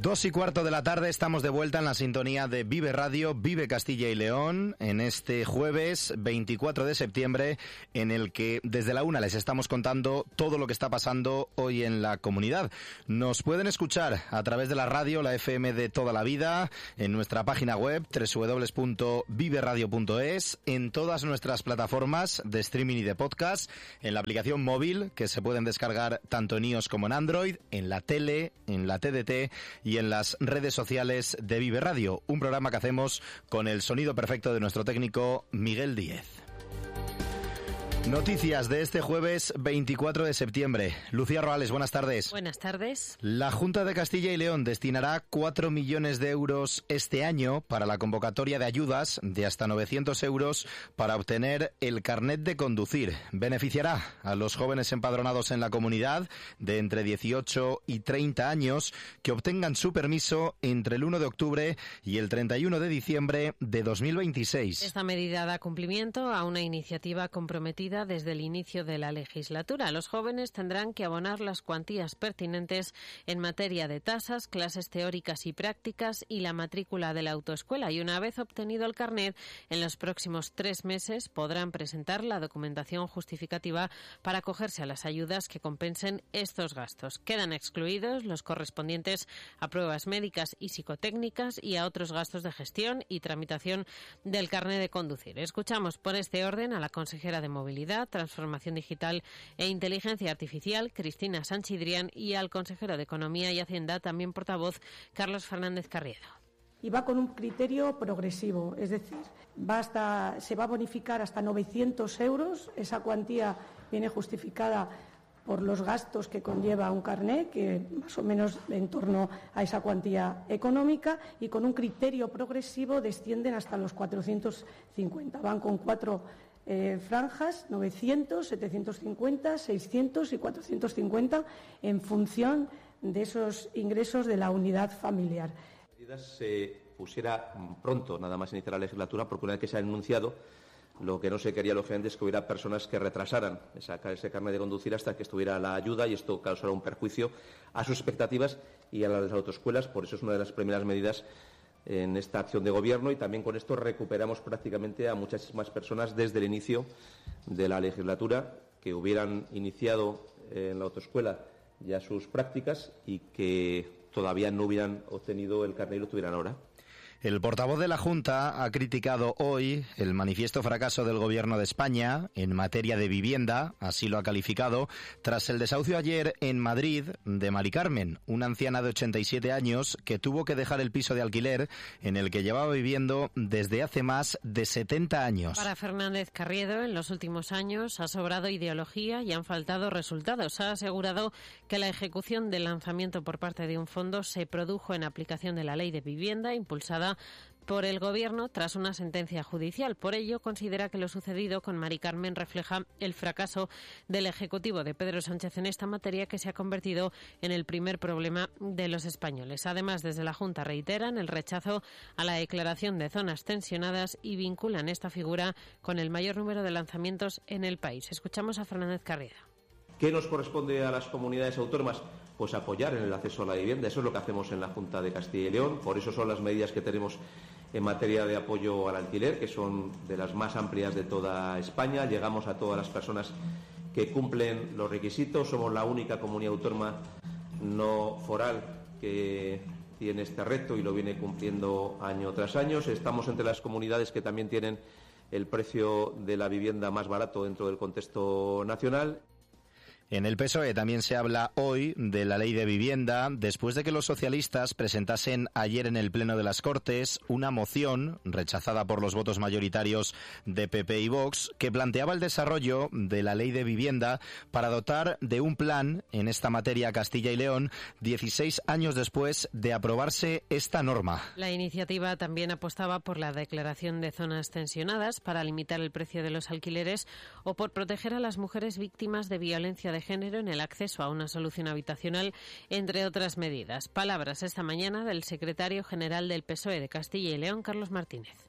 2:15 de la tarde, estamos de vuelta en la sintonía de Vive Radio, Vive Castilla y León, en este jueves 24 de septiembre, en el que desde la 1 les estamos contando todo lo que está pasando hoy en la comunidad. Nos pueden escuchar a través de la radio, la FM de toda la vida, en nuestra página web www.viveradio.es, en todas nuestras plataformas de streaming y de podcast, en la aplicación móvil que se pueden descargar tanto en iOS como en Android, en la tele, en la TDT y en las redes sociales de Vive Radio, un programa que hacemos con el sonido perfecto de nuestro técnico Miguel Díez. Noticias de este jueves 24 de septiembre. Lucía Roales, buenas tardes. Buenas tardes. La Junta de Castilla y León destinará 4 millones de euros este año para la convocatoria de ayudas de hasta 900 euros para obtener el carnet de conducir. Beneficiará a los jóvenes empadronados en la comunidad de entre 18 y 30 años que obtengan su permiso entre el 1 de octubre y el 31 de diciembre de 2026. Esta medida da cumplimiento a una iniciativa comprometida desde el inicio de la legislatura. Los jóvenes tendrán que abonar las cuantías pertinentes en materia de tasas, clases teóricas y prácticas y la matrícula de la autoescuela. Y una vez obtenido el carnet, en los próximos 3 meses podrán presentar la documentación justificativa para acogerse a las ayudas que compensen estos gastos. Quedan excluidos los correspondientes a pruebas médicas y psicotécnicas y a otros gastos de gestión y tramitación del carnet de conducir. Escuchamos por este orden a la consejera de Movilidad, Transformación Digital e Inteligencia Artificial, Cristina Sanchidrián, y al consejero de Economía y Hacienda, también portavoz, Carlos Fernández Carriedo. Y va con un criterio progresivo, es decir, se va a bonificar hasta 900 euros. Esa cuantía viene justificada por los gastos que conlleva un carné, que más o menos en torno a esa cuantía económica, y con un criterio progresivo descienden hasta los 450. Van con 4 franjas, 900, 750, 600 y 450, en función de esos ingresos de la unidad familiar. La medida se pusiera pronto, nada más iniciar la legislatura, porque una vez que se ha anunciado, lo que no se quería, lógicamente, es que hubiera personas que retrasaran ese carnet de conducir hasta que estuviera la ayuda, y esto causará un perjuicio a sus expectativas y a las de las autoescuelas. Por eso es una de las primeras medidas en esta acción de gobierno, y también con esto recuperamos prácticamente a muchas más personas desde el inicio de la legislatura que hubieran iniciado en la autoescuela ya sus prácticas y que todavía no hubieran obtenido el carnet y lo tuvieran ahora. El portavoz de la Junta ha criticado hoy el manifiesto fracaso del Gobierno de España en materia de vivienda, así lo ha calificado, tras el desahucio ayer en Madrid de Mari Carmen, una anciana de 87 años que tuvo que dejar el piso de alquiler en el que llevaba viviendo desde hace más de 70 años. Para Fernández Carriedo, en los últimos años ha sobrado ideología y han faltado resultados. Ha asegurado que la ejecución del lanzamiento por parte de un fondo se produjo en aplicación de la Ley de Vivienda, impulsada por el Gobierno tras una sentencia judicial. Por ello, considera que lo sucedido con Mari Carmen refleja el fracaso del Ejecutivo de Pedro Sánchez en esta materia, que se ha convertido en el primer problema de los españoles. Además, desde la Junta reiteran el rechazo a la declaración de zonas tensionadas y vinculan esta figura con el mayor número de lanzamientos en el país. Escuchamos a Fernández Carriedo. ¿Qué nos corresponde a las comunidades autónomas? Pues apoyar en el acceso a la vivienda. Eso es lo que hacemos en la Junta de Castilla y León. Por eso son las medidas que tenemos en materia de apoyo al alquiler, que son de las más amplias de toda España. Llegamos a todas las personas que cumplen los requisitos. Somos la única comunidad autónoma no foral que tiene este reto y lo viene cumpliendo año tras año. Estamos entre las comunidades que también tienen el precio de la vivienda más barato dentro del contexto nacional. En el PSOE también se habla hoy de la ley de vivienda, después de que los socialistas presentasen ayer en el Pleno de las Cortes una moción, rechazada por los votos mayoritarios de PP y Vox, que planteaba el desarrollo de la ley de vivienda para dotar de un plan en esta materia a Castilla y León, 16 años después de aprobarse esta norma. La iniciativa también apostaba por la declaración de zonas tensionadas para limitar el precio de los alquileres o por proteger a las mujeres víctimas de violencia de género en el acceso a una solución habitacional, entre otras medidas. Palabras esta mañana del secretario general del PSOE de Castilla y León, Carlos Martínez.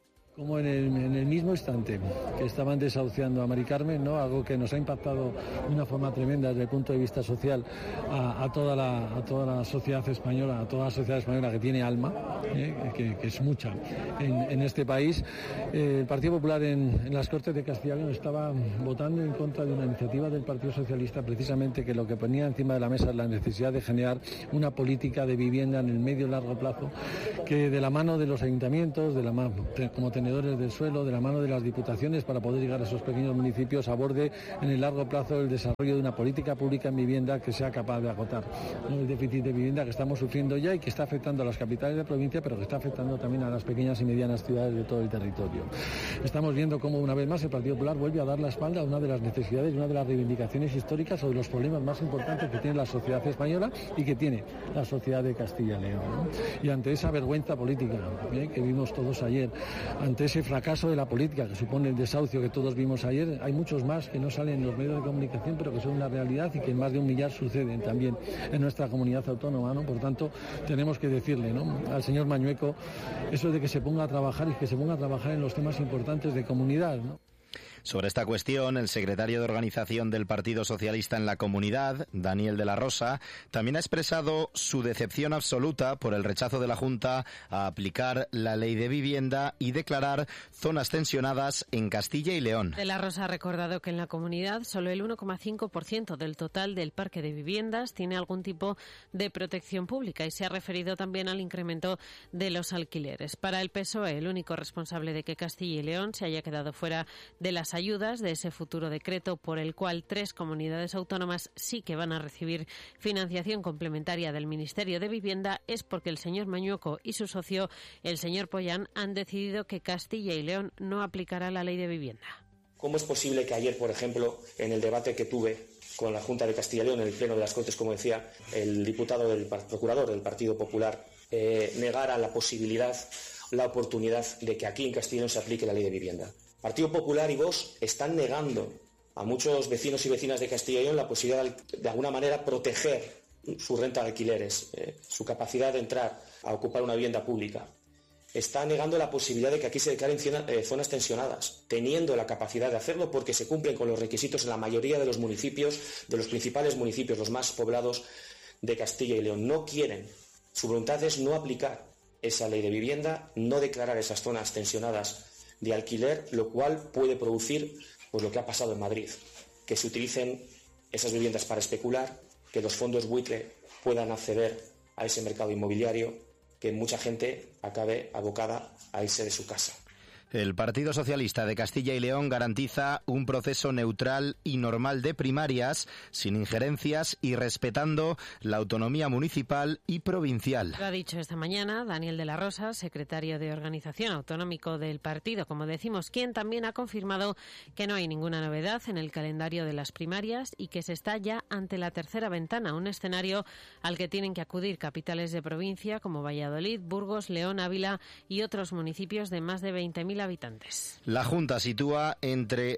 Como en el mismo instante que estaban desahuciando a Mari Carmen, ¿no? Algo que nos ha impactado de una forma tremenda desde el punto de vista social a toda la sociedad española, que tiene alma, que es mucha en este país. El Partido Popular en las Cortes de Castilla y León estaba votando en contra de una iniciativa del Partido Socialista, precisamente que lo que ponía encima de la mesa es la necesidad de generar una política de vivienda en el medio y largo plazo, que de la mano de los ayuntamientos, como tenedores del suelo, de la mano de las diputaciones, para poder llegar a esos pequeños municipios, aborde en el largo plazo el desarrollo de una política pública en vivienda que sea capaz de agotar el déficit de vivienda que estamos sufriendo ya y que está afectando a las capitales de provincia, pero que está afectando también a las pequeñas y medianas ciudades de todo el territorio. Estamos viendo cómo una vez más el Partido Popular vuelve a dar la espalda a una de las necesidades, una de las reivindicaciones históricas o de los problemas más importantes que tiene la sociedad española y que tiene la sociedad de Castilla y León, ¿no? Y ante esa vergüenza política que vimos todos ayer, ante ese fracaso de la política que supone el desahucio que todos vimos ayer, hay muchos más que no salen en los medios de comunicación, pero que son una realidad y que en más de 1 millar suceden también en nuestra comunidad autónoma, ¿no? Por tanto, tenemos que decirle, ¿no?, al señor Mañueco eso de que se ponga a trabajar y que se ponga a trabajar en los temas importantes de comunidad, ¿no? Sobre esta cuestión, el secretario de Organización del Partido Socialista en la Comunidad, Daniel de la Rosa, también ha expresado su decepción absoluta por el rechazo de la Junta a aplicar la Ley de Vivienda y declarar zonas tensionadas en Castilla y León. De la Rosa ha recordado que en la Comunidad solo el 1,5% del total del parque de viviendas tiene algún tipo de protección pública y se ha referido también al incremento de los alquileres. Para el PSOE, el único responsable de que Castilla y León se haya quedado fuera de las ayudas de ese futuro decreto por el cual 3 comunidades autónomas sí que van a recibir financiación complementaria del Ministerio de Vivienda es porque el señor Mañueco y su socio, el señor Pollán, han decidido que Castilla y León no aplicará la Ley de Vivienda. ¿Cómo es posible que ayer, por ejemplo, en el debate que tuve con la Junta de Castilla y León, en el Pleno de las Cortes, como decía, el procurador del Partido Popular negara la posibilidad, la oportunidad de que aquí en Castilla y León se aplique la Ley de Vivienda? Partido Popular y Vox están negando a muchos vecinos y vecinas de Castilla y León la posibilidad de alguna manera proteger su renta de alquileres, su capacidad de entrar a ocupar una vivienda pública. Está negando la posibilidad de que aquí se declaren zonas tensionadas, teniendo la capacidad de hacerlo porque se cumplen con los requisitos en la mayoría de los municipios, de los principales municipios, los más poblados de Castilla y León. No quieren, su voluntad es no aplicar esa ley de vivienda, no declarar esas zonas tensionadas de alquiler, lo cual puede producir pues lo que ha pasado en Madrid, que se utilicen esas viviendas para especular, que los fondos buitre puedan acceder a ese mercado inmobiliario, que mucha gente acabe abocada a irse de su casa. El Partido Socialista de Castilla y León garantiza un proceso neutral y normal de primarias, sin injerencias y respetando la autonomía municipal y provincial. Lo ha dicho esta mañana Daniel de la Rosa, secretario de Organización Autonómico del partido, como decimos, quien también ha confirmado que no hay ninguna novedad en el calendario de las primarias y que se está ya ante la tercera ventana, un escenario al que tienen que acudir capitales de provincia como Valladolid, Burgos, León, Ávila y otros municipios de más de 20.000 habitantes. La Junta sitúa entre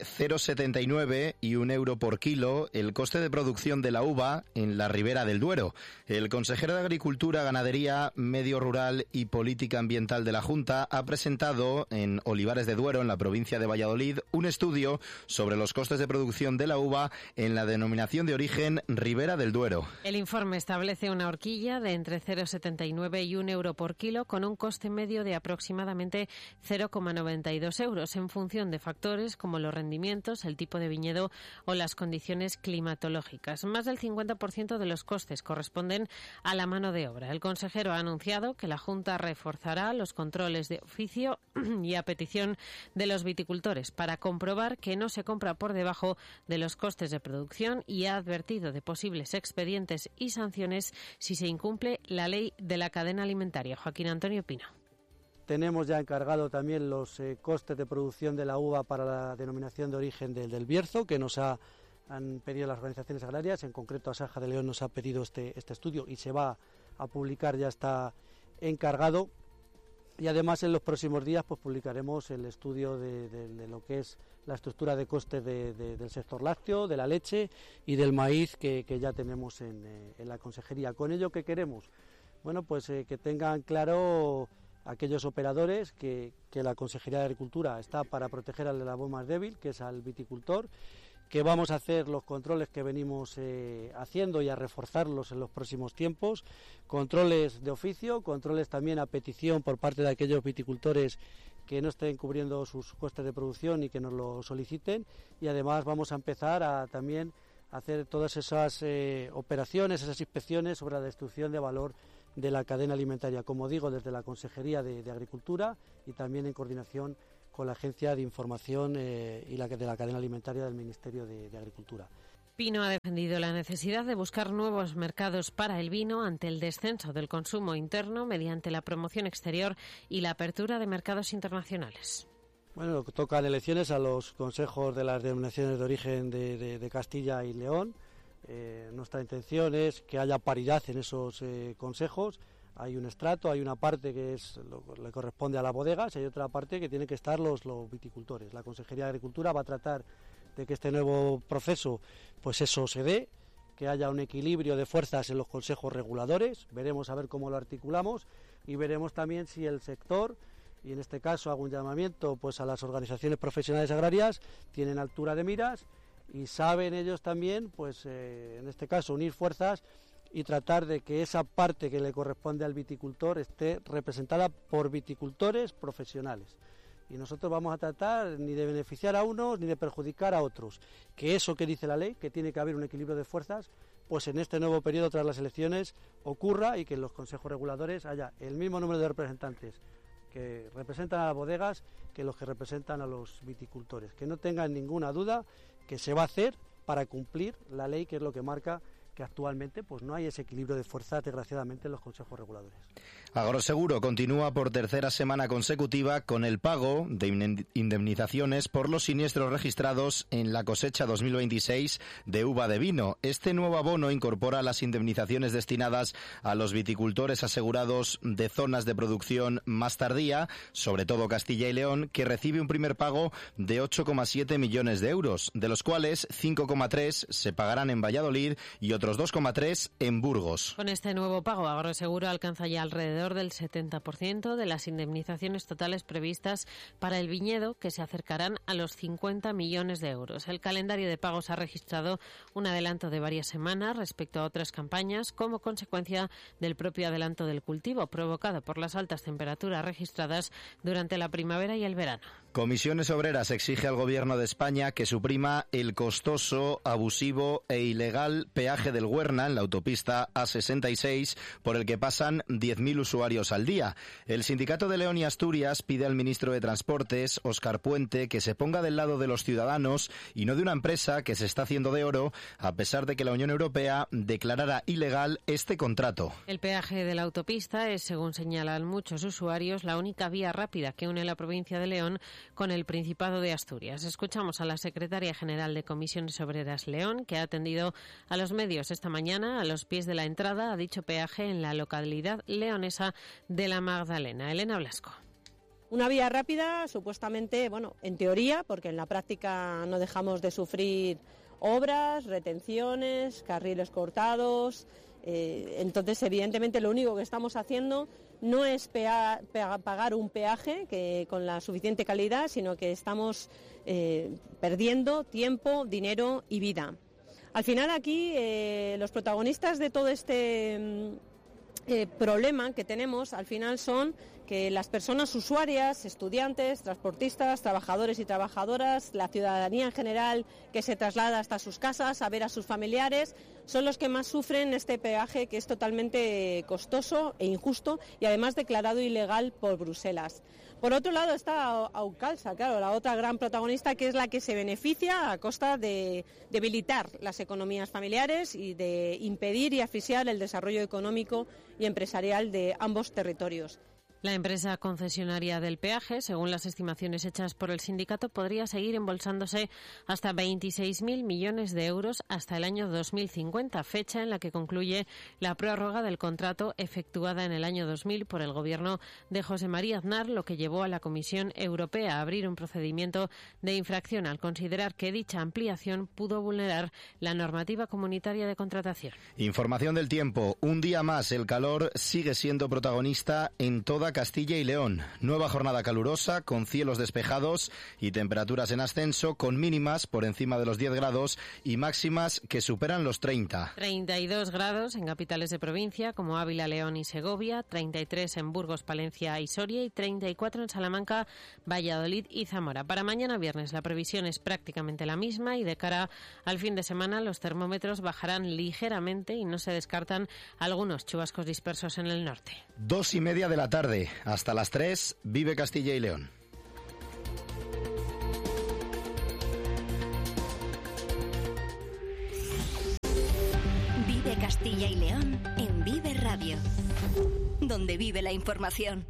0,79 y €1 por kilo el coste de producción de la uva en la Ribera del Duero. El consejero de Agricultura, Ganadería, Medio Rural y Política Ambiental de la Junta ha presentado en Olivares de Duero, en la provincia de Valladolid, un estudio sobre los costes de producción de la uva en la denominación de origen Ribera del Duero. El informe establece una horquilla de entre 0,79 y €1 por kilo con un coste medio de aproximadamente 0,92 € en función de factores como los rendimientos, el tipo de viñedo o las condiciones climatológicas. Más del 50% de los costes corresponden a la mano de obra. El consejero ha anunciado que la Junta reforzará los controles de oficio y a petición de los viticultores para comprobar que no se compra por debajo de los costes de producción y ha advertido de posibles expedientes y sanciones si se incumple la ley de la cadena alimentaria. Joaquín Antonio Pino. Tenemos ya encargado también los costes de producción de la uva para la denominación de origen del Bierzo, que nos han pedido las organizaciones agrarias, en concreto Asaja de León nos ha pedido este estudio y se va a publicar, ya está encargado. Y además en los próximos días pues publicaremos el estudio de lo que es la estructura de costes del sector lácteo, de la leche y del maíz que ya tenemos en la consejería. ¿Con ello qué queremos? Bueno, pues que tengan claro aquellos operadores que la Consejería de Agricultura está para proteger al eslabón más débil, que es al viticultor, que vamos a hacer los controles que venimos haciendo y a reforzarlos en los próximos tiempos, controles de oficio, controles también a petición por parte de aquellos viticultores que no estén cubriendo sus costes de producción y que nos lo soliciten, y además vamos a empezar a también hacer todas esas operaciones, esas inspecciones sobre la destrucción de valor de la cadena alimentaria, como digo, desde la Consejería de Agricultura y también en coordinación con la Agencia de Información y de la Cadena Alimentaria del Ministerio de Agricultura. Pino ha defendido la necesidad de buscar nuevos mercados para el vino ante el descenso del consumo interno mediante la promoción exterior y la apertura de mercados internacionales. Bueno, tocan elecciones a los consejos de las denominaciones de origen de Castilla y León. Nuestra intención es que haya paridad en esos consejos. Hay un estrato, hay una parte que le corresponde a las bodegas y hay otra parte que tienen que estar los viticultores. La Consejería de Agricultura va a tratar de que este nuevo proceso, pues eso se dé, que haya un equilibrio de fuerzas en los consejos reguladores. Veremos a ver cómo lo articulamos y veremos también si el sector, y en este caso hago un llamamiento pues a las organizaciones profesionales agrarias, tienen altura de miras y saben ellos también, pues en este caso unir fuerzas y tratar de que esa parte que le corresponde al viticultor esté representada por viticultores profesionales. Y nosotros vamos a tratar ni de beneficiar a unos ni de perjudicar a otros. Que eso que dice la ley, que tiene que haber un equilibrio de fuerzas, pues en este nuevo periodo tras las elecciones ocurra y que en los consejos reguladores haya el mismo número de representantes que representan a las bodegas que los que representan a los viticultores. Que no tengan ninguna duda que se va a hacer para cumplir la ley, que es lo que marca que actualmente pues no hay ese equilibrio de fuerza, desgraciadamente, en los consejos reguladores. Agroseguro continúa por tercera semana consecutiva con el pago de indemnizaciones por los siniestros registrados en la cosecha 2026 de uva de vino. Este nuevo abono incorpora las indemnizaciones destinadas a los viticultores asegurados de zonas de producción más tardía, sobre todo Castilla y León, que recibe un primer pago de 8,7 millones de euros, de los cuales 5,3 se pagarán en Valladolid y otros 2,3 en Burgos. Con este nuevo pago, Agroseguro alcanza ya alrededor del 70% de las indemnizaciones totales previstas para el viñedo, que se acercarán a los 50 millones de euros. El calendario de pagos ha registrado un adelanto de varias semanas respecto a otras campañas, como consecuencia del propio adelanto del cultivo, provocado por las altas temperaturas registradas durante la primavera y el verano. Comisiones Obreras exige al Gobierno de España que suprima el costoso, abusivo e ilegal peaje del Huerna en la autopista A66, por el que pasan 10.000 usuarios al día. El Sindicato de León y Asturias pide al ministro de Transportes, Óscar Puente, que se ponga del lado de los ciudadanos y no de una empresa que se está haciendo de oro, a pesar de que la Unión Europea declarara ilegal este contrato. El peaje de la autopista es, según señalan muchos usuarios, la única vía rápida que une la provincia de León con el Principado de Asturias. Escuchamos a la secretaria general de Comisiones Obreras León, que ha atendido a los medios esta mañana a los pies de la entrada a dicho peaje en la localidad leonesa de La Magdalena. Elena Blasco. Una vía rápida, supuestamente, bueno, en teoría, porque en la práctica no dejamos de sufrir obras, retenciones, carriles cortados. Entonces, evidentemente, lo único que estamos haciendo no es pagar un peaje que con la suficiente calidad, sino que estamos perdiendo tiempo, dinero y vida. Al final aquí los protagonistas de todo este problema que tenemos al final son que las personas usuarias, estudiantes, transportistas, trabajadores y trabajadoras, la ciudadanía en general que se traslada hasta sus casas a ver a sus familiares, son los que más sufren este peaje, que es totalmente costoso e injusto y además declarado ilegal por Bruselas. Por otro lado está Aucalsa, claro, la otra gran protagonista, que es la que se beneficia a costa de debilitar las economías familiares y de impedir y asfixiar el desarrollo económico y empresarial de ambos territorios. La empresa concesionaria del peaje, según las estimaciones hechas por el sindicato, podría seguir embolsándose hasta 26.000 millones de euros hasta el año 2050, fecha en la que concluye la prórroga del contrato efectuada en el año 2000 por el gobierno de José María Aznar, lo que llevó a la Comisión Europea a abrir un procedimiento de infracción al considerar que dicha ampliación pudo vulnerar la normativa comunitaria de contratación. Información del tiempo. Un día más, el calor sigue siendo protagonista en toda Castilla y León. Nueva jornada calurosa, con cielos despejados y temperaturas en ascenso, con mínimas por encima de los 10 grados y máximas que superan los 30. 32 grados en capitales de provincia como Ávila, León y Segovia, 33 en Burgos, Palencia y Soria y 34 en Salamanca, Valladolid y Zamora. Para mañana viernes la previsión es prácticamente la misma y de cara al fin de semana los termómetros bajarán ligeramente y no se descartan algunos chubascos dispersos en el norte. 2:30 de la tarde, hasta las 3, vive Castilla y León. Vive Castilla y León en Vive Radio, donde vive la información.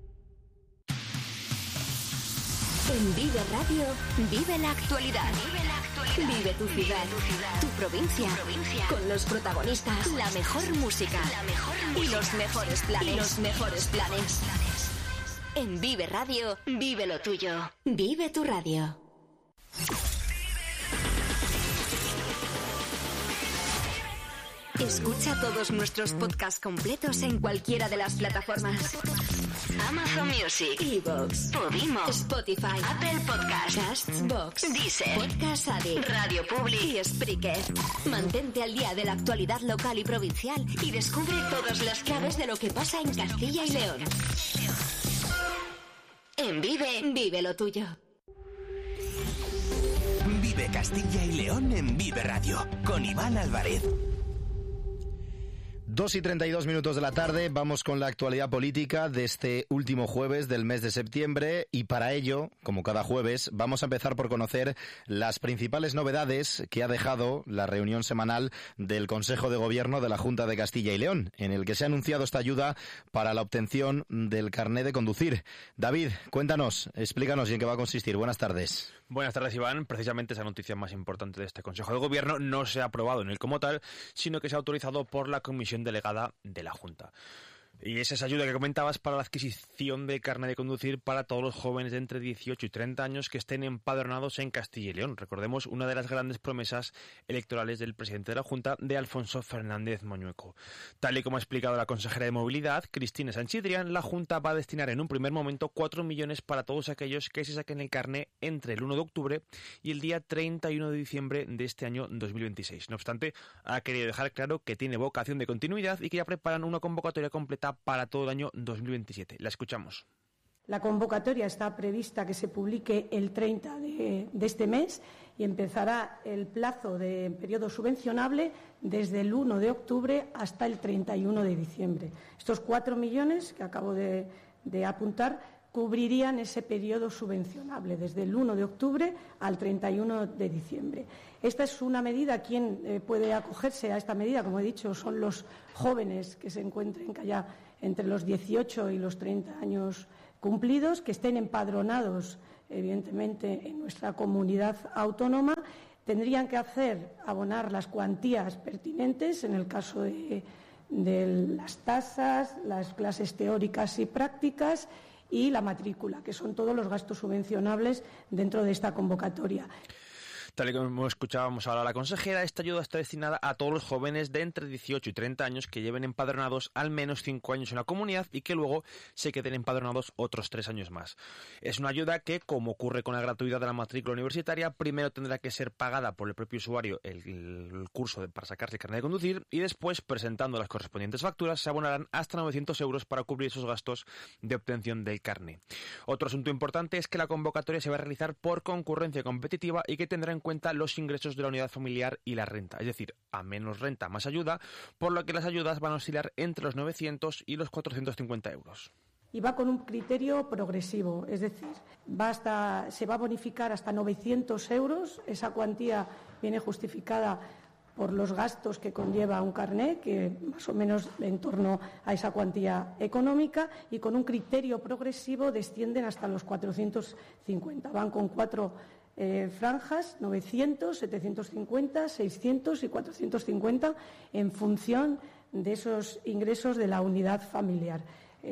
En Vive Radio, vive la actualidad. Vive tu ciudad, tu provincia, con los protagonistas, la mejor música y los mejores planes. En Vive Radio, vive lo tuyo. Vive tu radio. Escucha todos nuestros podcasts completos en cualquiera de las plataformas: Amazon Music, iVoox, Podimo, Spotify, Apple Podcasts, Castbox, Deezer, Podcast Addict, Radio Public y Spreaker. Mantente al día de la actualidad local y provincial y descubre todas las claves de lo que pasa en Castilla y León. En vive lo tuyo. Vive Castilla y León en Vive Radio, con Iván Álvarez. 2:32 de la tarde, vamos con la actualidad política de este último jueves del mes de septiembre y para ello, como cada jueves, vamos a empezar por conocer las principales novedades que ha dejado la reunión semanal del Consejo de Gobierno de la Junta de Castilla y León, en el que se ha anunciado esta ayuda para la obtención del carné de conducir. David, cuéntanos, explícanos en qué va a consistir. Buenas tardes. Buenas tardes, Iván. Precisamente esa noticia más importante de este Consejo de Gobierno no se ha aprobado en él como tal, sino que se ha autorizado por la Comisión Delegada de la Junta. Y es esa ayuda que comentabas para la adquisición de carnet de conducir para todos los jóvenes de entre 18 y 30 años que estén empadronados en Castilla y León. Recordemos una de las grandes promesas electorales del presidente de la Junta, de Alfonso Fernández Moñueco. Tal y como ha explicado la consejera de Movilidad, Cristina Sanchidrián, la Junta va a destinar en un primer momento 4 millones para todos aquellos que se saquen el carnet entre el 1 de octubre y el día 31 de diciembre de este año 2026. No obstante, ha querido dejar claro que tiene vocación de continuidad y que ya preparan una convocatoria completa para todo el año 2027. La escuchamos. La convocatoria está prevista que se publique el 30 de este mes y empezará el plazo de periodo subvencionable desde el 1 de octubre hasta el 31 de diciembre. Estos 4 millones que acabo de apuntar cubrirían ese periodo subvencionable desde el 1 de octubre al 31 de diciembre. Esta es una medida. ¿Quién puede acogerse a esta medida? Como he dicho, son los jóvenes que se encuentren ya entre los 18 y los 30 años cumplidos, que estén empadronados, evidentemente, en nuestra comunidad autónoma. Tendrían que abonar las cuantías pertinentes en el caso de las tasas, las clases teóricas y prácticas y la matrícula, que son todos los gastos subvencionables dentro de esta convocatoria. Tal y como escuchábamos ahora a la consejera, esta ayuda está destinada a todos los jóvenes de entre 18 y 30 años que lleven empadronados al menos 5 años en la comunidad y que luego se queden empadronados otros 3 años más. Es una ayuda que, como ocurre con la gratuidad de la matrícula universitaria, primero tendrá que ser pagada por el propio usuario el curso para sacarse el carnet de conducir y después, presentando las correspondientes facturas, se abonarán hasta 900 euros para cubrir esos gastos de obtención del carnet. Otro asunto importante es que la convocatoria se va a realizar por concurrencia competitiva y que tendrá en cuenta los ingresos de la unidad familiar y la renta, es decir, a menos renta más ayuda, por lo que las ayudas van a oscilar entre los 900 y los 450 euros. Y va con un criterio progresivo, es decir, se va a bonificar hasta 900 euros, esa cuantía viene justificada por los gastos que conlleva un carné, que más o menos en torno a esa cuantía económica, y con un criterio progresivo descienden hasta los 450. Van con 4 franjas, 900, 750, 600 y 450, en función de esos ingresos de la unidad familiar.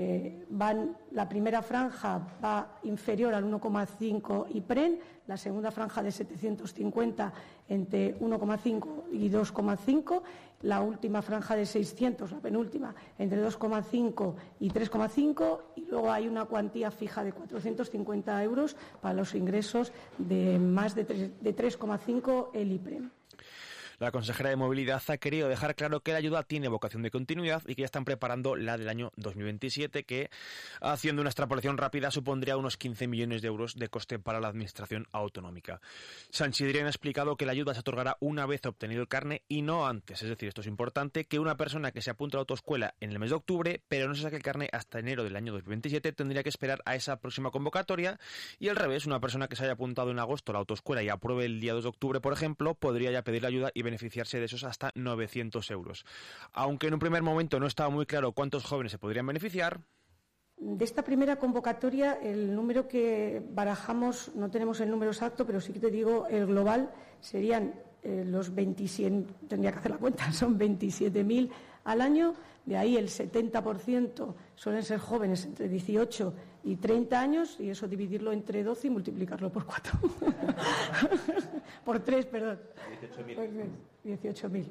La primera franja va inferior al 1,5 IPREN, la segunda franja de 750 entre 1,5 y 2,5 la última franja de 600, la penúltima, entre 2,5 y 3,5, y luego hay una cuantía fija de 450 euros para los ingresos de más de 3,5 el IPREM. La consejera de Movilidad ha querido dejar claro que la ayuda tiene vocación de continuidad y que ya están preparando la del año 2027, que, haciendo una extrapolación rápida, supondría unos 15 millones de euros de coste para la Administración autonómica. Sanchidrián ha explicado que la ayuda se otorgará una vez obtenido el carné y no antes. Es decir, esto es importante, que una persona que se apunta a la autoescuela en el mes de octubre, pero no se saque el carné hasta enero del año 2027, tendría que esperar a esa próxima convocatoria, y al revés, una persona que se haya apuntado en agosto a la autoescuela y apruebe el día 2 de octubre, por ejemplo, podría ya pedir la ayuda y beneficiarse de esos hasta 900 euros. Aunque en un primer momento no estaba muy claro cuántos jóvenes se podrían beneficiar. De esta primera convocatoria, el número que barajamos, no tenemos el número exacto, pero sí que te digo, el global serían los 27, tendría que hacer la cuenta, son 27.000 al año, de ahí el 70% suelen ser jóvenes entre 18 y 30 años, y eso dividirlo entre 12 y multiplicarlo por 4. Por 3, perdón. 18.000.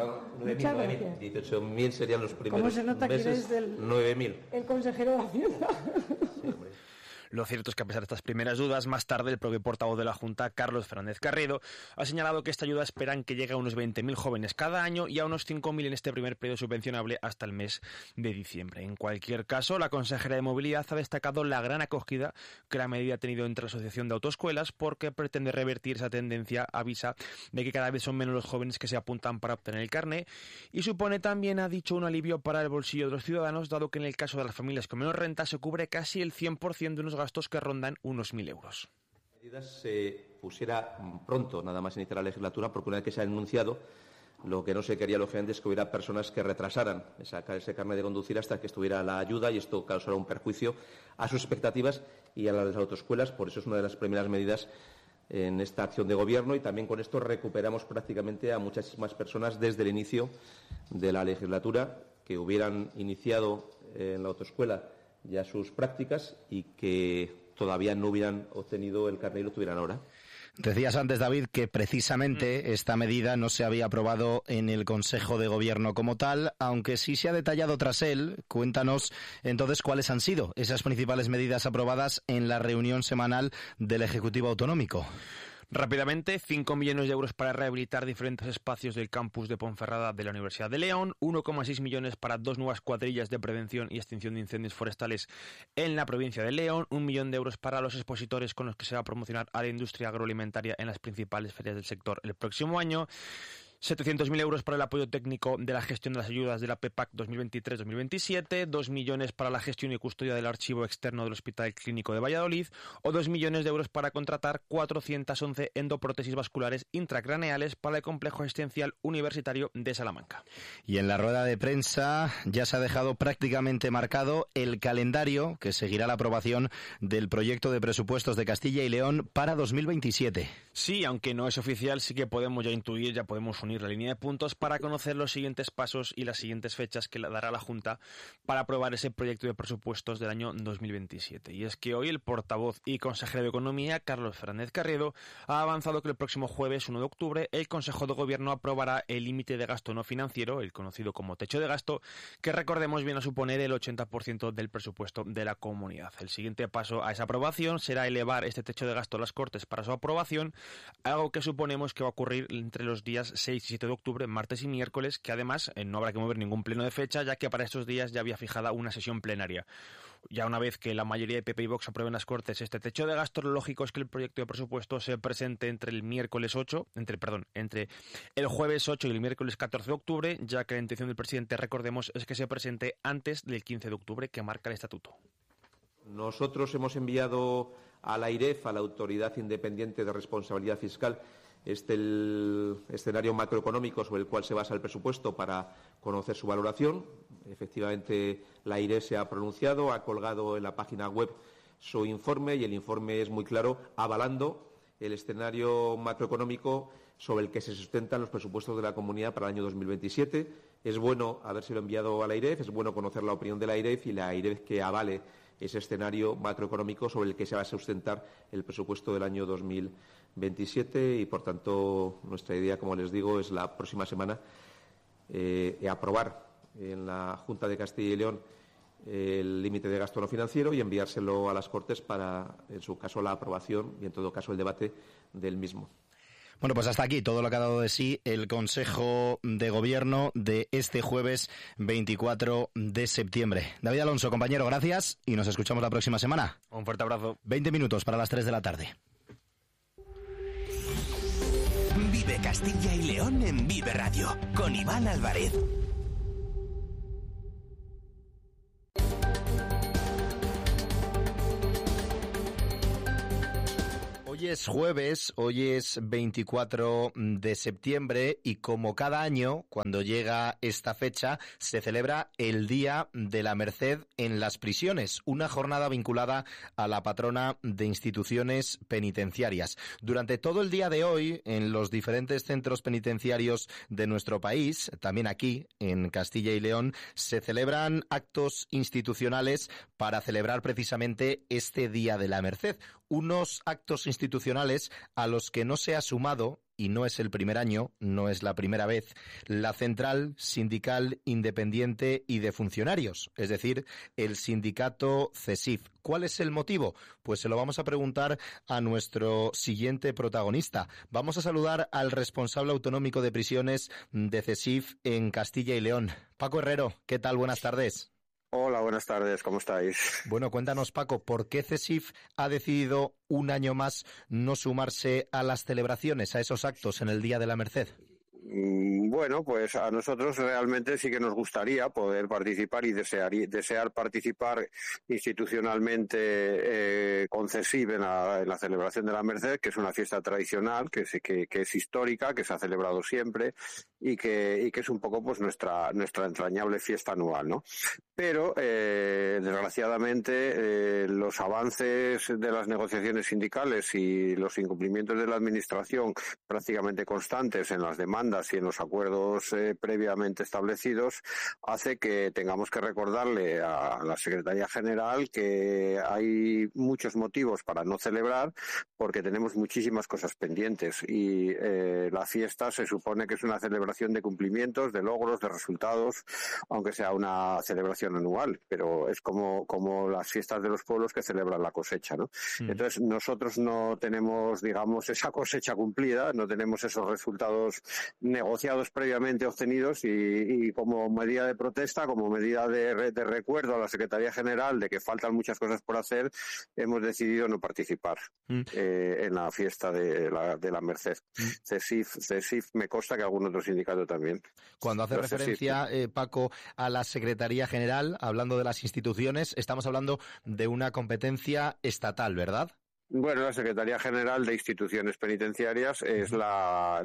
9.000. 18.000 serían los primeros ¿Cómo se nota meses? Que eres del 9.000. El consejero de Hacienda. Sí, hombre. Lo cierto es que a pesar de estas primeras dudas, más tarde el propio portavoz de la Junta, Carlos Fernández Carriedo, ha señalado que esta ayuda esperan que llegue a unos 20.000 jóvenes cada año y a unos 5.000 en este primer periodo subvencionable hasta el mes de diciembre. En cualquier caso, la consejera de Movilidad ha destacado la gran acogida que la medida ha tenido entre la Asociación de Autoescuelas, porque pretende revertir esa tendencia, avisa, de que cada vez son menos los jóvenes que se apuntan para obtener el carné, y supone también, ha dicho, un alivio para el bolsillo de los ciudadanos, dado que en el caso de las familias con menos renta se cubre casi el 100% de unos gastos que rondan unos 1.000 euros. La medida se pusiera pronto, nada más iniciar la legislatura, porque una vez que se ha anunciado, lo que no se quería, lógicamente, es que hubiera personas que retrasaran sacar ese carnet de conducir hasta que estuviera la ayuda, y esto causará un perjuicio a sus expectativas y a las de las autoescuelas. Por eso es una de las primeras medidas en esta acción de gobierno, y también con esto recuperamos prácticamente a muchas más personas desde el inicio de la legislatura que hubieran iniciado en la autoescuela ya sus prácticas y que todavía no hubieran obtenido el carnet y lo tuvieran ahora. Decías antes, David, que precisamente esta medida no se había aprobado en el Consejo de Gobierno como tal, aunque sí se ha detallado tras él. Cuéntanos entonces cuáles han sido esas principales medidas aprobadas en la reunión semanal del Ejecutivo Autonómico. Rápidamente, 5 millones de euros para rehabilitar diferentes espacios del campus de Ponferrada de la Universidad de León, 1,6 millones para 2 nuevas cuadrillas de prevención y extinción de incendios forestales en la provincia de León, 1 millón de euros para los expositores con los que se va a promocionar a la industria agroalimentaria en las principales ferias del sector el próximo año, 700.000 euros para el apoyo técnico de la gestión de las ayudas de la PEPAC 2023-2027, 2 millones para la gestión y custodia del archivo externo del Hospital Clínico de Valladolid, o 2 millones de euros para contratar 411 endoprótesis vasculares intracraneales para el Complejo Asistencial Universitario de Salamanca. Y en la rueda de prensa ya se ha dejado prácticamente marcado el calendario que seguirá la aprobación del proyecto de presupuestos de Castilla y León para 2027. Sí, aunque no es oficial, sí que podemos ya intuir, ya podemos unir la línea de puntos para conocer los siguientes pasos y las siguientes fechas que dará la Junta para aprobar ese proyecto de presupuestos del año 2027. Y es que hoy el portavoz y consejero de Economía, Carlos Fernández Carriedo, ha avanzado que el próximo jueves 1 de octubre el Consejo de Gobierno aprobará el límite de gasto no financiero, el conocido como techo de gasto, que recordemos viene a suponer el 80% del presupuesto de la comunidad. El siguiente paso a esa aprobación será elevar este techo de gasto a las Cortes para su aprobación, algo que suponemos que va a ocurrir entre los días 6 y 7 de octubre, martes y miércoles, que además no habrá que mover ningún pleno de fecha, ya que para estos días ya había fijada una sesión plenaria. Ya una vez que la mayoría de PP y Vox aprueben las Cortes este techo de gasto, lo lógico es que el proyecto de presupuesto se presente entre el jueves 8 y el miércoles 14 de octubre, ya que la intención del presidente, recordemos, es que se presente antes del 15 de octubre, que marca el estatuto. Nosotros hemos enviado a la AIREF, a la Autoridad Independiente de Responsabilidad Fiscal, el escenario macroeconómico sobre el cual se basa el presupuesto para conocer su valoración. Efectivamente, la AIREF se ha pronunciado, ha colgado en la página web su informe, y el informe es muy claro, avalando el escenario macroeconómico sobre el que se sustentan los presupuestos de la Comunidad para el año 2027. Es bueno habérselo enviado a la AIREF, es bueno conocer la opinión de la AIREF, y la AIREF que avale ese escenario macroeconómico sobre el que se va a sustentar el presupuesto del año 2027, y por tanto nuestra idea, como les digo, es la próxima semana aprobar en la Junta de Castilla y León el límite de gasto no financiero y enviárselo a las Cortes para, en su caso, la aprobación y, en todo caso, el debate del mismo. Bueno, pues hasta aquí todo lo que ha dado de sí el Consejo de Gobierno de este jueves 24 de septiembre. David Alonso, compañero, gracias y nos escuchamos la próxima semana. Un fuerte abrazo. 20 minutos para las 3 de la tarde. Vive Castilla y León en Vive Radio con Iván Álvarez. Hoy es jueves, hoy es 24 de septiembre y como cada año, cuando llega esta fecha, se celebra el Día de la Merced en las prisiones, una jornada vinculada a la patrona de instituciones penitenciarias. Durante todo el día de hoy, en los diferentes centros penitenciarios de nuestro país, también aquí en Castilla y León, se celebran actos institucionales para celebrar precisamente este Día de la Merced. Unos actos institucionales a los que no se ha sumado, y no es el primer año, no es la primera vez, la Central Sindical Independiente y de Funcionarios, es decir, el sindicato CESIF. ¿Cuál es el motivo? Pues se lo vamos a preguntar a nuestro siguiente protagonista. Vamos a saludar al responsable autonómico de prisiones de CESIF en Castilla y León. Paco Herrero, ¿qué tal? Buenas tardes. Hola, buenas tardes, ¿cómo estáis? Bueno, cuéntanos, Paco, ¿por qué CESIF ha decidido un año más no sumarse a las celebraciones, a esos actos en el Día de la Merced? Bueno, pues a nosotros realmente sí que nos gustaría poder participar y desear participar institucionalmente con CESIF en la celebración de la Merced, que es una fiesta tradicional, que es histórica, que se ha celebrado siempre y que es un poco pues nuestra entrañable fiesta anual, ¿no? Pero desgraciadamente los avances de las negociaciones sindicales y los incumplimientos de la administración prácticamente constantes en las demandas y en los acuerdos previamente establecidos hace que tengamos que recordarle a la Secretaría General que hay muchos motivos para no celebrar porque tenemos muchísimas cosas pendientes y la fiesta se supone que es una celebración de cumplimientos, de logros, de resultados, aunque sea una celebración anual, pero es como las fiestas de los pueblos que celebran la cosecha, ¿no? Entonces nosotros no tenemos, digamos, esa cosecha cumplida, no tenemos esos resultados negociados previamente obtenidos y como medida de protesta, como medida de recuerdo a la Secretaría General de que faltan muchas cosas por hacer, hemos decidido no participar en la fiesta de la Merced. CESIF me consta que algún otro sindicato también. Cuando hace referencia, Paco, a la Secretaría General, hablando de las instituciones, estamos hablando de una competencia estatal, ¿verdad? Bueno, la Secretaría General de Instituciones Penitenciarias es la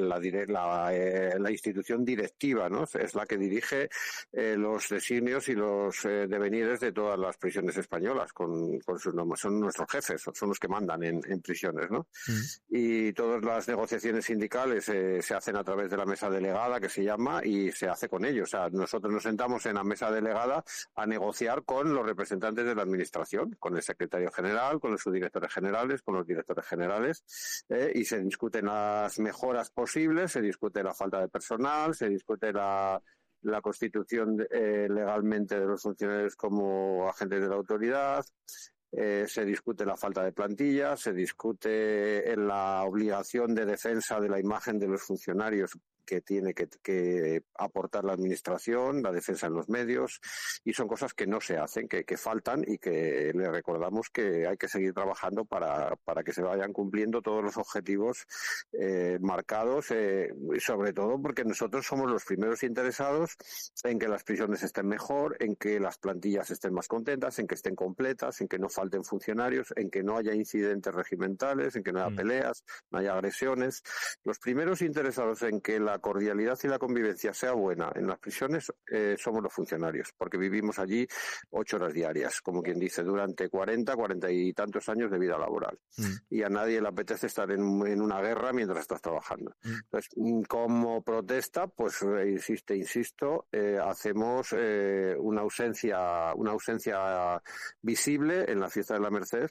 institución directiva, ¿no? Es la que dirige los designios y los devenires de todas las prisiones españolas con sus nombres. Son nuestros jefes, son los que mandan en prisiones, ¿no? Y todas las negociaciones sindicales se hacen a través de la mesa delegada, que se llama, y se hace con ellos. O sea, nosotros nos sentamos en la mesa delegada a negociar con los representantes de la Administración, con el secretario general, con los subdirectores generales, con los directores generales, y se discuten las mejoras posibles, se discute la falta de personal, se discute la constitución legalmente de los funcionarios como agentes de la autoridad, se discute la falta de plantilla, se discute la obligación de defensa de la imagen de los funcionarios que tiene que aportar la administración, la defensa en los medios, y son cosas que no se hacen, que faltan y que le recordamos que hay que seguir trabajando para que se vayan cumpliendo todos los objetivos marcados, y sobre todo porque nosotros somos los primeros interesados en que las prisiones estén mejor, en que las plantillas estén más contentas, en que estén completas, en que no falten funcionarios, en que no haya incidentes regimentales, en que no haya peleas, no haya agresiones. Los primeros interesados en que la cordialidad y la convivencia sea buena en las prisiones somos los funcionarios, porque vivimos allí 8 horas diarias, como quien dice, durante 40 y tantos años de vida laboral. Y a nadie le apetece estar en una guerra mientras estás trabajando. Entonces, como protesta, pues insisto, hacemos una ausencia visible en la fiesta de la Merced,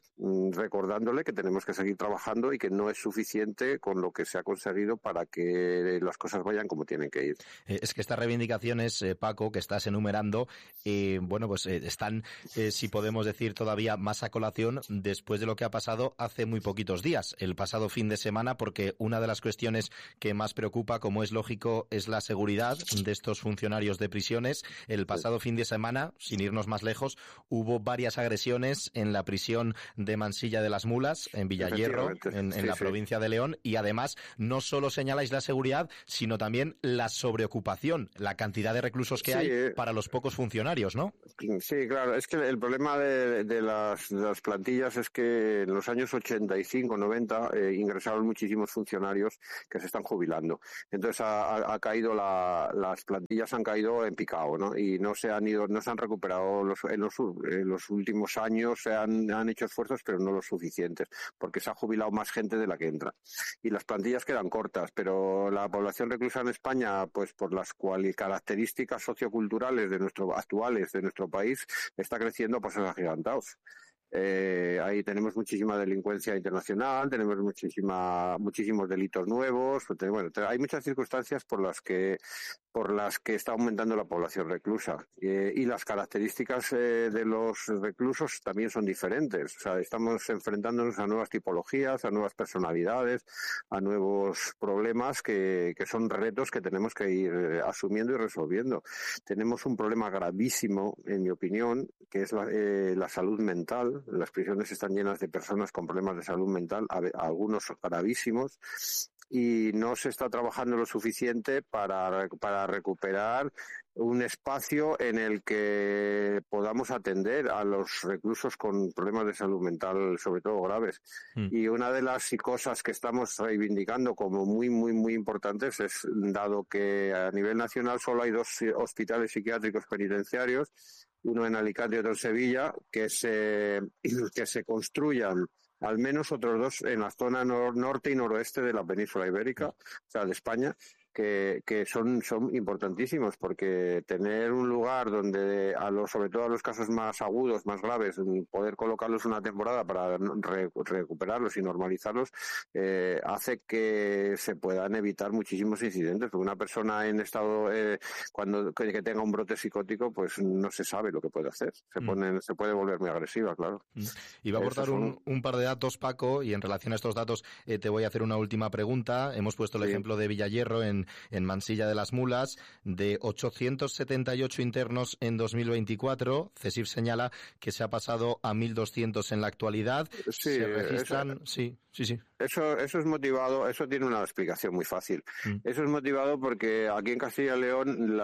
recordándole que tenemos que seguir trabajando y que no es suficiente con lo que se ha conseguido para que las cosas cosas vayan como tienen que ir. Es que estas reivindicaciones, Paco, que estás enumerando, pues están, si podemos decir, todavía más a colación después de lo que ha pasado hace muy poquitos días, el pasado fin de semana, porque una de las cuestiones que más preocupa, como es lógico, es la seguridad de estos funcionarios de prisiones. El pasado fin de semana, sin irnos más lejos, hubo varias agresiones en la prisión de Mansilla de las Mulas, en Villayerro, en la provincia de León, y además no solo señaláis la seguridad, sino también la sobreocupación, la cantidad de reclusos que hay para los pocos funcionarios, ¿no? Sí, claro, es que el problema de las plantillas es que en los años 85, 90 ingresaron muchísimos funcionarios que se están jubilando. Entonces ha caído las plantillas han caído en picado, ¿no? Y no se han recuperado en los últimos años. Se han hecho esfuerzos, pero no los suficientes, porque se ha jubilado más gente de la que entra. Y las plantillas quedan cortas, pero la población reclusa en España, pues por las características socioculturales actuales de nuestro país, está creciendo a pasos agigantados. Ahí tenemos muchísima delincuencia internacional, tenemos muchísimos delitos nuevos. Bueno, hay muchas circunstancias por las que está aumentando la población reclusa, y las características de los reclusos también son diferentes. O sea, estamos enfrentándonos a nuevas tipologías, a nuevas personalidades, a nuevos problemas que son retos que tenemos que ir asumiendo y resolviendo. Tenemos un problema gravísimo, en mi opinión, que es la salud mental. Las prisiones están llenas de personas con problemas de salud mental, algunos gravísimos, y no se está trabajando lo suficiente para recuperar un espacio en el que podamos atender a los reclusos con problemas de salud mental, sobre todo graves. Y una de las cosas que estamos reivindicando como muy, muy, muy importantes es, dado que a nivel nacional solo hay 2 hospitales psiquiátricos penitenciarios, uno en Alicante y otro en Sevilla, que se construyan al menos otros 2 en la zona norte y noroeste de la península ibérica, o sea, de España, que son importantísimos, porque tener un lugar donde sobre todo a los casos más agudos, más graves, poder colocarlos una temporada para recuperarlos y normalizarlos, hace que se puedan evitar muchísimos incidentes. Porque una persona en estado que tenga un brote psicótico, pues no se sabe lo que puede hacer. Se puede volver muy agresiva, claro. Iba a aportar un par de datos, Paco, y en relación a estos datos te voy a hacer una última pregunta. Hemos puesto el ejemplo de Villayerro en Mansilla de las Mulas. De 878 internos en 2024, CESIF señala que se ha pasado a 1.200 en la actualidad. Sí, se registran... Sí. Eso es motivado, eso tiene una explicación muy fácil. Eso es motivado porque aquí en Castilla y León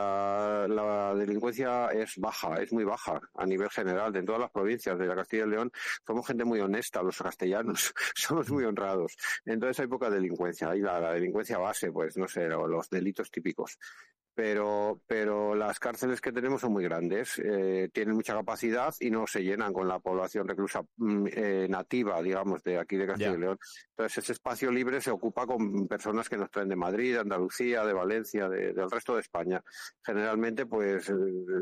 la delincuencia es muy baja a nivel general. En todas las provincias de la Castilla y León somos gente muy honesta, los castellanos, somos muy honrados. Entonces hay poca delincuencia. Hay la delincuencia base, pues no sé, los delitos típicos. Pero las cárceles que tenemos son muy grandes, tienen mucha capacidad y no se llenan con la población reclusa nativa, digamos, de aquí de Castilla y León. Entonces ese espacio libre se ocupa con personas que nos traen de Madrid, de Andalucía, de Valencia, del resto de España. Generalmente, pues,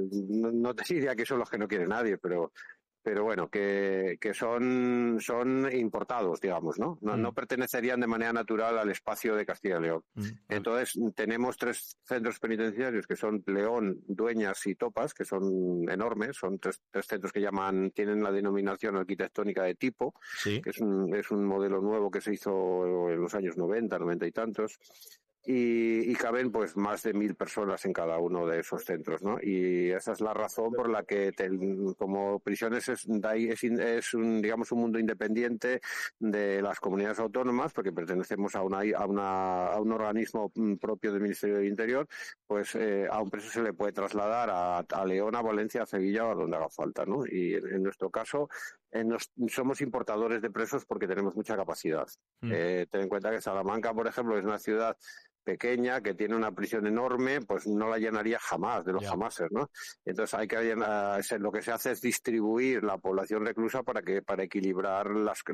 no te diría que son los que no quiere nadie, pero bueno, que son importados, digamos, ¿no? No pertenecerían de manera natural al espacio de Castilla y León. Entonces, tenemos 3 centros penitenciarios que son León, Dueñas y Topas, que son enormes, son tres centros que tienen la denominación arquitectónica de tipo, que es un modelo nuevo que se hizo en los años 90 y tantos. Y caben pues más de 1.000 personas en cada uno de esos centros, ¿no? Y esa es la razón por la que como prisiones es un mundo independiente de las comunidades autónomas, porque pertenecemos a un organismo propio del Ministerio del Interior. Pues a un preso se le puede trasladar a León, a Valencia, a Sevilla o a donde haga falta, ¿no? Y en nuestro caso somos importadores de presos porque tenemos mucha capacidad. Ten en cuenta que Salamanca, por ejemplo, es una ciudad pequeña que tiene una prisión enorme, pues no la llenaría jamás, de los jamases, ¿no? Entonces lo que se hace es distribuir la población reclusa para equilibrar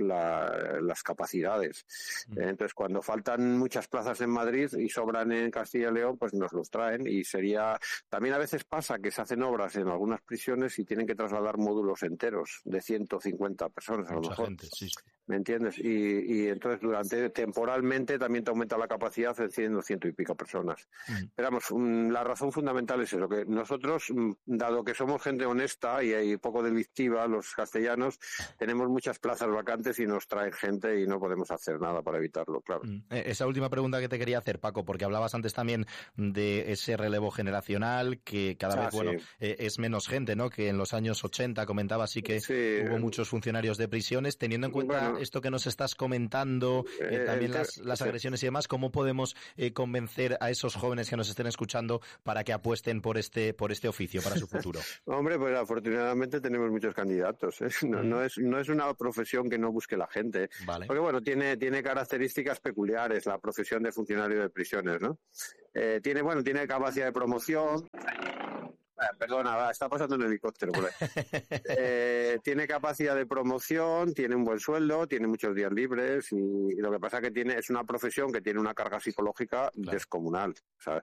las capacidades. Entonces, cuando faltan muchas plazas en Madrid y sobran en Castilla y León, pues nos los traen, y también a veces pasa que se hacen obras en algunas prisiones y tienen que trasladar módulos enteros de 150 personas a lo mejor. ¿Me entiendes? Y entonces temporalmente también te aumenta la capacidad en 100 y pico personas. Pero vamos, la razón fundamental es eso, que nosotros, dado que somos gente honesta y poco delictiva, los castellanos, tenemos muchas plazas vacantes y nos traen gente y no podemos hacer nada para evitarlo, claro. Esa última pregunta que te quería hacer, Paco, porque hablabas antes también de ese relevo generacional que cada vez, es menos gente, ¿no? Que en los años 80 comentaba que hubo muchos funcionarios de prisiones. Teniendo en cuenta esto que nos estás comentando, también las agresiones y demás, ¿cómo podemos convencer a esos jóvenes que nos estén escuchando para que apuesten por este oficio para su futuro? Hombre, pues afortunadamente tenemos muchos candidatos, ¿eh? No es una profesión que no busque la gente, vale. Porque tiene características peculiares la profesión de funcionario de prisiones, ¿no? Tiene capacidad de promoción. Perdona, está pasando un helicóptero por ahí. Tiene capacidad de promoción, tiene un buen sueldo, tiene muchos días libres y lo que pasa es que es una profesión que tiene una carga psicológica descomunal. O sea,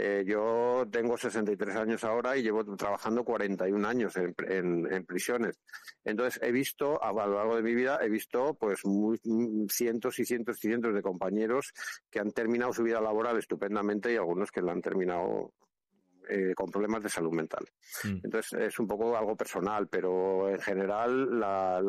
yo tengo 63 años ahora y llevo trabajando 41 años en prisiones. Entonces he visto, a lo largo de mi vida, pues cientos y cientos y cientos de compañeros que han terminado su vida laboral estupendamente y algunos que la han terminado con problemas de salud mental. Entonces es un poco algo personal, pero en general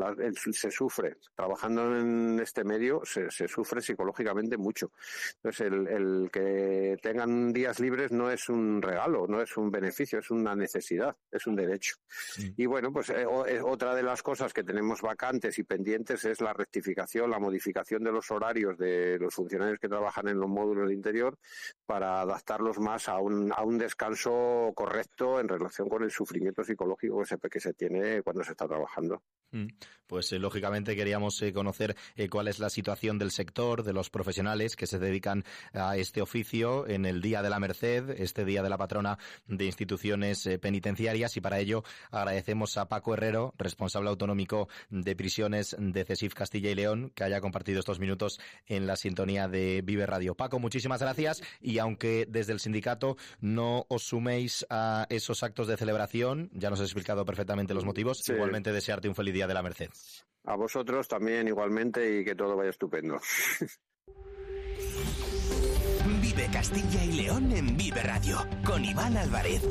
se sufre. Trabajando en este medio se sufre psicológicamente mucho. Entonces el que tengan días libres no es un regalo, no es un beneficio, es una necesidad, es un derecho. Y bueno, pues otra de las cosas que tenemos vacantes y pendientes es la rectificación, la modificación de los horarios de los funcionarios que trabajan en los módulos de interior para adaptarlos más a un descanso correcto en relación con el sufrimiento psicológico que se tiene cuando se está trabajando. Pues lógicamente queríamos conocer cuál es la situación del sector, de los profesionales que se dedican a este oficio en el Día de la Merced, este Día de la Patrona de Instituciones Penitenciarias, y para ello agradecemos a Paco Herrero, responsable autonómico de prisiones de CESIF Castilla y León, que haya compartido estos minutos en la sintonía de Vive Radio. Paco, muchísimas gracias, y aunque desde el sindicato no os suméis a esos actos de celebración, ya nos has explicado perfectamente los motivos, igualmente desearte un feliz Día de la Merced. A vosotros también igualmente y que todo vaya estupendo. Vive Castilla y León en Vive Radio con Iván Álvarez.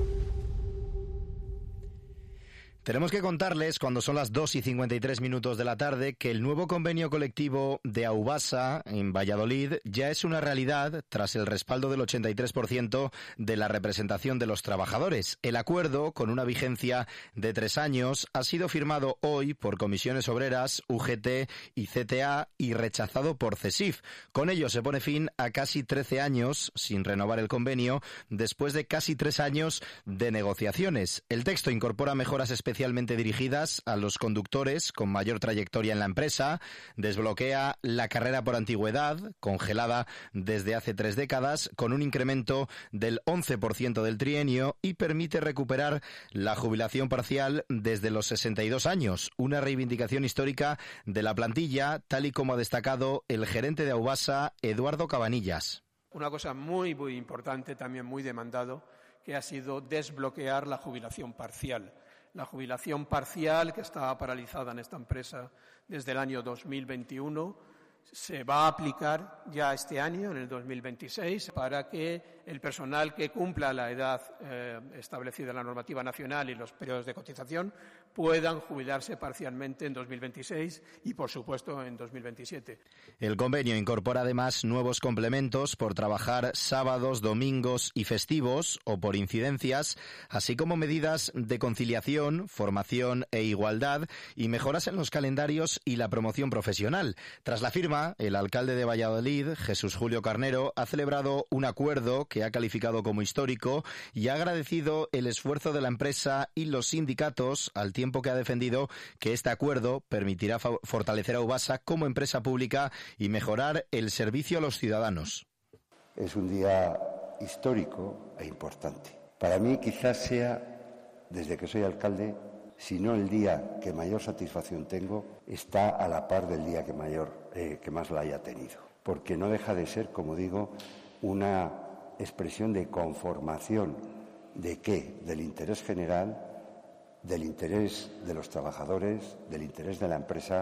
Tenemos que contarles, cuando son las 2:53 de la tarde, que el nuevo convenio colectivo de Aubasa en Valladolid ya es una realidad tras el respaldo del 83% de la representación de los trabajadores. El acuerdo, con una vigencia de 3 años, ha sido firmado hoy por Comisiones Obreras, UGT y CTA y rechazado por CESIF. Con ello se pone fin a casi 13 años sin renovar el convenio, después de casi 3 años de negociaciones. El texto incorpora mejoras especialmente dirigidas a los conductores con mayor trayectoria en la empresa, desbloquea la carrera por antigüedad, congelada desde hace 3 décadas, con un incremento del 11% del trienio, y permite recuperar la jubilación parcial desde los 62 años, una reivindicación histórica de la plantilla, tal y como ha destacado el gerente de Aubasa, Eduardo Cabanillas. Una cosa muy, muy importante, también muy demandado, que ha sido desbloquear la jubilación parcial. La jubilación parcial, que estaba paralizada en esta empresa desde el año 2021, se va a aplicar ya este año, en el 2026, para que el personal que cumpla la edad establecida en la normativa nacional y los periodos de cotización puedan jubilarse parcialmente en 2026 y, por supuesto, en 2027. El convenio incorpora además nuevos complementos por trabajar sábados, domingos y festivos o por incidencias, así como medidas de conciliación, formación e igualdad y mejoras en los calendarios y la promoción profesional. Tras la firma, el alcalde de Valladolid, Jesús Julio Carnero, ha celebrado un acuerdo que ha calificado como histórico y ha agradecido el esfuerzo de la empresa y los sindicatos, al tiempo que ha defendido que este acuerdo permitirá fortalecer a Aubasa como empresa pública y mejorar el servicio a los ciudadanos. Es un día histórico e importante. Para mí quizás sea, desde que soy alcalde, si no el día que mayor satisfacción tengo, está a la par del día que más la haya tenido. Porque no deja de ser, como digo, una expresión de conformación ¿de qué? Del interés general, del interés de los trabajadores, del interés de la empresa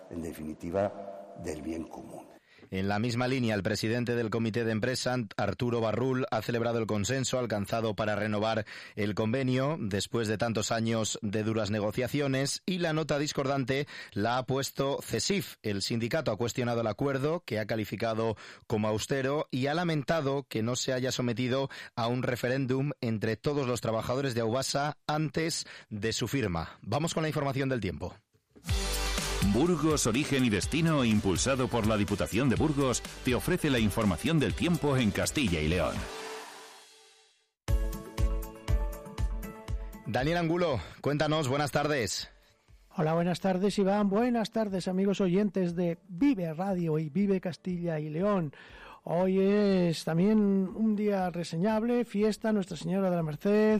en definitiva, del bien común. En la misma línea, el presidente del Comité de Empresa, Arturo Barrul, ha celebrado el consenso alcanzado para renovar el convenio después de tantos años de duras negociaciones, y la nota discordante la ha puesto CESIF. El sindicato ha cuestionado el acuerdo, que ha calificado como austero, y ha lamentado que no se haya sometido a un referéndum entre todos los trabajadores de Aubasa antes de su firma. Vamos con la información del tiempo. Burgos, origen y destino, impulsado por la Diputación de Burgos, te ofrece la información del tiempo en Castilla y León. Daniel Angulo, cuéntanos, buenas tardes. Hola, buenas tardes, Iván. Buenas tardes, amigos oyentes de Vive Radio y Vive Castilla y León. Hoy es también un día reseñable, fiesta Nuestra Señora de la Merced,